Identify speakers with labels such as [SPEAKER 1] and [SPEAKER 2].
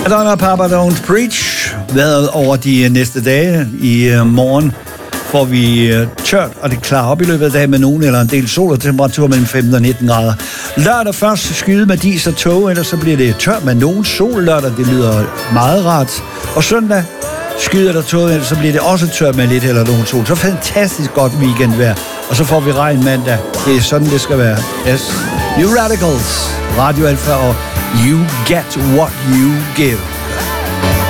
[SPEAKER 1] Madonna, Papa Don't Preach. Vejret over de næste dage. I morgen får vi tørt, og det klarer op i løbet af dagen med nogen eller en del sol og temperatur mellem 15 og 19 grader. Lørdag først skyde med dis og tog, ellers så bliver det tørt med nogen sol lørdag. Det lyder meget rart. Og søndag skyder der tog, ellers så bliver det også tørt med lidt eller nogen sol. Så fantastisk godt weekendvejr. Og så får vi regn mandag. Det er sådan, det skal være. Yes. New Radicals, Radio Alpha og You Get What You Give.